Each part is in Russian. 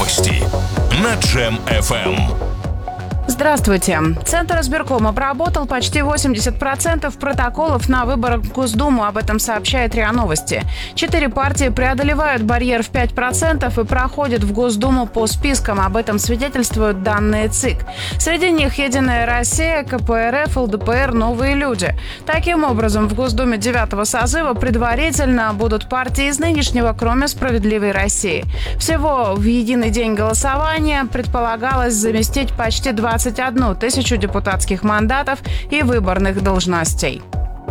Новости на Джем FM. Здравствуйте. Центр избиркома обработал почти 80% протоколов на выборах в Госдуму. Об этом сообщает РИА Новости. 4 партии преодолевают барьер в 5% и проходят в Госдуму по спискам. Об этом свидетельствуют данные ЦИК. Среди них «Единая Россия», КПРФ, ЛДПР, «Новые люди». Таким образом, в Госдуме 9-го созыва предварительно будут партии из нынешнего, кроме «Справедливой России». Всего в единый день голосования предполагалось заместить почти 21 тысячу депутатских мандатов и выборных должностей.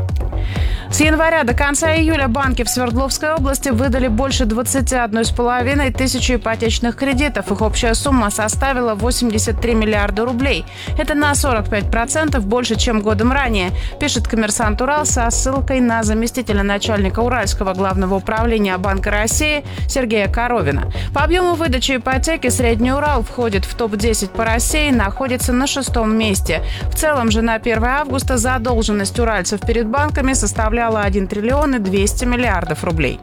С января до конца июля банки в Свердловской области выдали больше 21,5 тысячи ипотечных кредитов. Их общая сумма составила 83 миллиарда рублей. Это на 45% больше, чем годом ранее, пишет «Коммерсант Урал» со ссылкой на заместителя начальника Уральского главного управления Банка России Сергея Коровина. По объему выдачи ипотеки Средний Урал входит в топ-10 по России и находится на 6-м месте. В целом же на 1 августа задолженность уральцев перед банками составляла 1 триллион и 200 миллиардов рублей.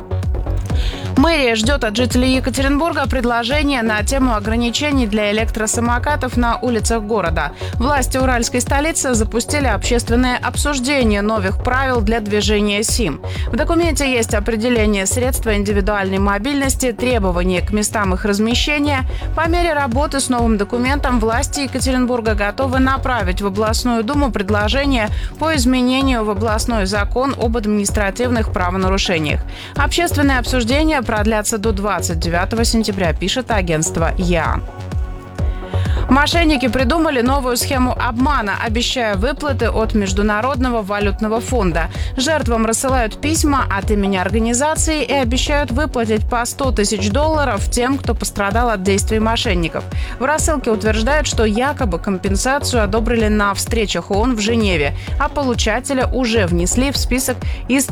Мэрия ждет от жителей Екатеринбурга предложения на тему ограничений для электросамокатов на улицах города. Власти уральской столицы запустили общественное обсуждение новых правил для движения СИМ. В документе есть определение средства индивидуальной мобильности, требования к местам их размещения. По мере работы с новым документом власти Екатеринбурга готовы направить в областную думу предложение по изменению в областной закон об административных правонарушениях. Общественное обсуждение продлятся до 29 сентября, пишет агентство ЯА. Мошенники придумали новую схему обмана, обещая выплаты от Международного валютного фонда. Жертвам рассылают письма от имени организации и обещают выплатить по $100 тысяч тем, кто пострадал от действий мошенников. В рассылке утверждают, что якобы компенсацию одобрили на встречах ООН в Женеве, а получателя уже внесли в список из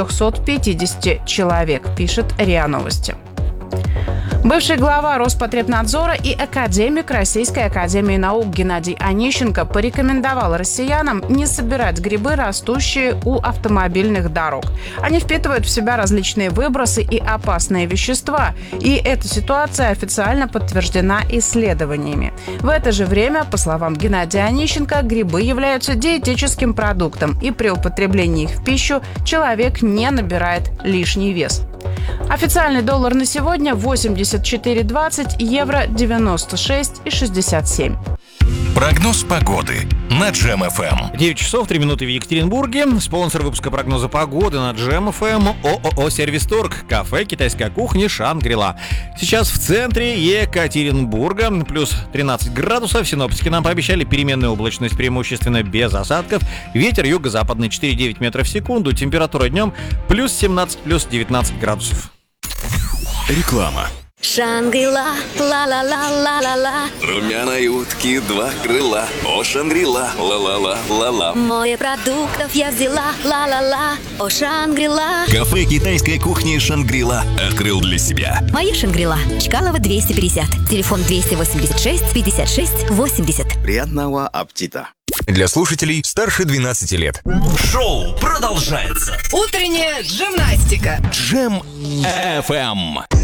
450 человек, пишет РИА Новости. Бывший глава Роспотребнадзора и академик Российской академии наук Геннадий Онищенко порекомендовал россиянам не собирать грибы, растущие у автомобильных дорог. Они впитывают в себя различные выбросы и опасные вещества. И эта ситуация официально подтверждена исследованиями. В это же время, по словам Геннадия Онищенко, грибы являются диетическим продуктом, и при употреблении их в пищу человек не набирает лишний вес. Официальный доллар на сегодня 84,20, евро 96,67. Прогноз погоды на Джем FM. 9 часов 3 минуты в Екатеринбурге. Спонсор выпуска прогноза погоды на Джем FM ООО «Сервисторг». Кафе китайской кухни «Шангри-Ла». Сейчас в центре Екатеринбурга плюс 13 градусов. Синоптики нам пообещали переменную облачность, преимущественно без осадков. Ветер юго-западный 4,9 метров в секунду. Температура днем плюс 17, плюс 19 градусов. Реклама. Шангри-Ла, ла-ла-ла-ла-ла-ла. Румяной утки 2 крыла. О, Шангри-Ла, ла-ла-ла-ла-ла. Море продуктов я взяла, ла-ла-ла. О, Шангри-Ла. Кафе китайской кухни «Шангри-Ла» открыл для себя. Моя Шангри-Ла. Чкалова 250. Телефон 286 56 80. Приятного аппетита! Для слушателей старше 12 лет. Шоу продолжается. Утренняя гимнастика. Джем FM.